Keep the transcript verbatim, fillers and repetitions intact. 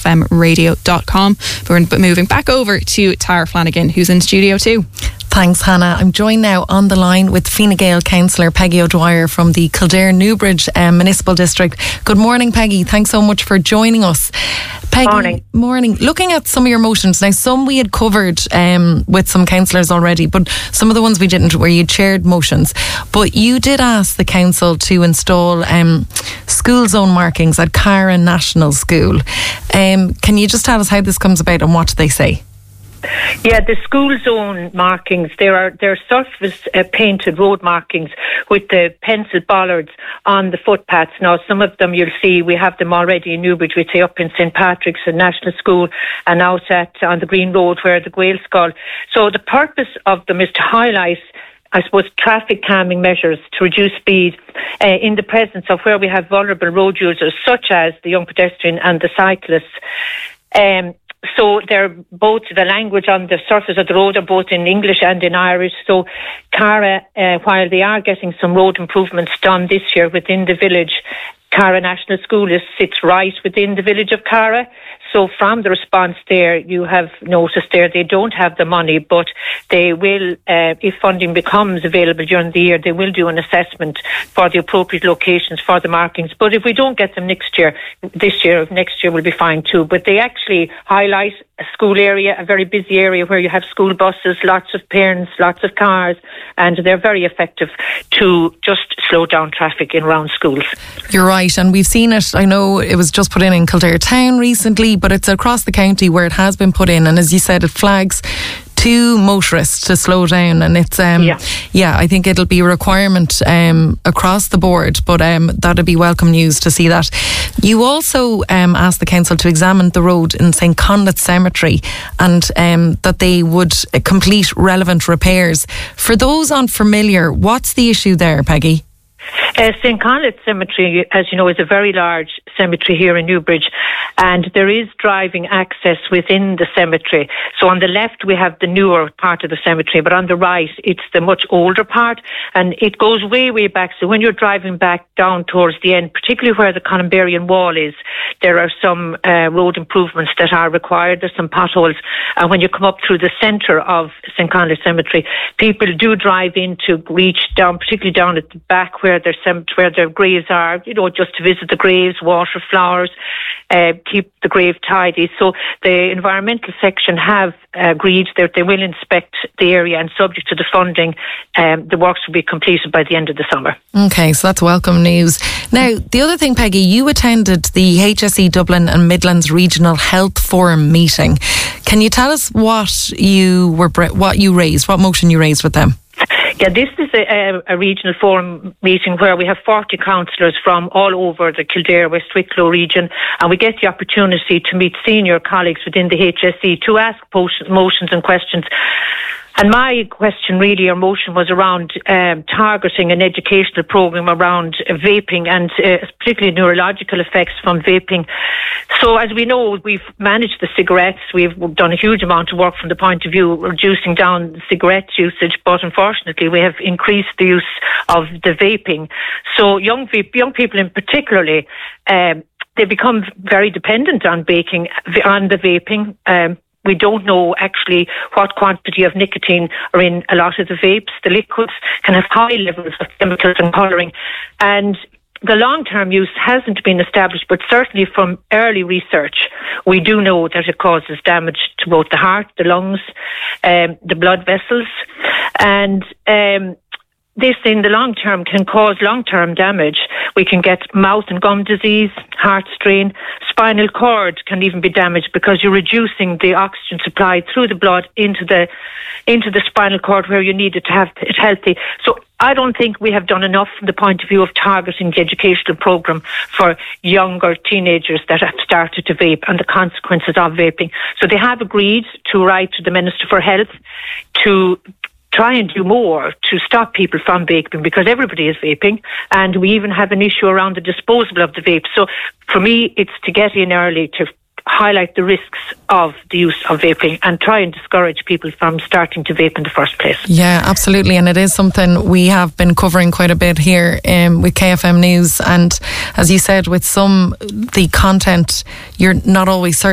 f m radio dot com. But we're moving back over to Tara Flanagan, who's in studio too. Thanks, Hannah. I'm joined now on the line with Fine Gael councillor Peggy O'Dwyer from the Kildare Newbridge um, Municipal District. Good morning, Peggy. Thanks so much for joining us. Peggy, morning. Morning. Looking at some of your motions, now some we had covered um, with some councillors already, but some of the ones we didn't, where you'd shared motions. But you did ask the council to install um, school zone markings at Cara National School. Um, can you just tell us how this comes about and what they say? Yeah, the school zone markings, there are there are surface uh, painted road markings with the pencil bollards on the footpaths. Now, some of them you'll see, we have them already in Newbridge, we say up in Saint Patrick's and National School, and out at on the Green Road where the Gael Skull. So the purpose of them is to highlight, I suppose, traffic calming measures to reduce speed uh, in the presence of where we have vulnerable road users such as the young pedestrian and the cyclists. Um, So they're both, the language on the surface of the road are both in English and in Irish. So Cara, uh, while they are getting some road improvements done this year within the village, Cara National School is, sits right within the village of Cara. So from the response there, you have noticed there they don't have the money, but they will, uh, if funding becomes available during the year, they will do an assessment for the appropriate locations for the markings. But if we don't get them next year, this year, next year will be fine too. But they actually highlight a school area, a very busy area where you have school buses, lots of parents, lots of cars, and they're very effective to just slow down traffic in around schools. You're right, and we've seen it. I know it was just put in in Kildare Town recently, but it's across the county where it has been put in, and as you said, it flags to motorists to slow down, and it's um yeah, yeah I think it'll be a requirement um across the board, but um that'd be welcome news to see that. You also um asked the council to examine the road in Saint Conleth Cemetery, and um that they would complete relevant repairs. For those unfamiliar, what's the issue there, Peggy? Uh, Saint Conleth Cemetery, as you know, is a very large cemetery here in Newbridge, and there is driving access within the cemetery. So on the left we have the newer part of the cemetery, but on the right it's the much older part, and it goes way, way back. So when you're driving back down towards the end, particularly where the Columbarian Wall is, there are some uh, road improvements that are required. There's some potholes, and when you come up through the centre of Saint Conleth Cemetery, people do drive in to reach down, particularly down at the back where their where their graves are, you know, just to visit the graves, water flowers, uh, keep the grave tidy. So the environmental section have uh, agreed that they will inspect the area, and subject to the funding, um, the works will be completed by the end of the summer. Okay, so that's welcome news. Now, the other thing, Peggy, you attended the H S E Dublin and Midlands Regional Health Forum meeting. Can you tell us what you were, what you raised, what motion you raised with them? Yeah, this is a, a regional forum meeting where we have forty councillors from all over the Kildare, West Wicklow region, and we get the opportunity to meet senior colleagues within the H S E to ask motions and questions. And my question really, or motion, was around um, targeting an educational programme around uh, vaping, and uh, particularly neurological effects from vaping. So as we know, we've managed the cigarettes. We've done a huge amount of work from the point of view of reducing down cigarette usage, but unfortunately we have increased the use of the vaping. So young, young people in particularly, um, they become very dependent on baking, on the vaping. Um, We don't know actually what quantity of nicotine are in a lot of the vapes. The liquids can have high levels of chemicals and colouring. And the long-term use hasn't been established, but certainly from early research, we do know that it causes damage to both the heart, the lungs, um, the blood vessels. And um, this in the long term can cause long-term damage. We can get mouth and gum disease, heart strain, spinal cord can even be damaged because you're reducing the oxygen supply through the blood into the into the spinal cord where you need it to have it healthy. So I don't think we have done enough from the point of view of targeting the educational programme for younger teenagers that have started to vape and the consequences of vaping. So they have agreed to write to the Minister for Health to try and do more to stop people from vaping, because everybody is vaping, and we even have an issue around the disposal of the vape. So for me, it's to get in early to highlight the risks of the use of vaping and try and discourage people from starting to vape in the first place. Yeah, absolutely, and it is something we have been covering quite a bit here um, with K F M News, and as you said, with some the content you're not always certain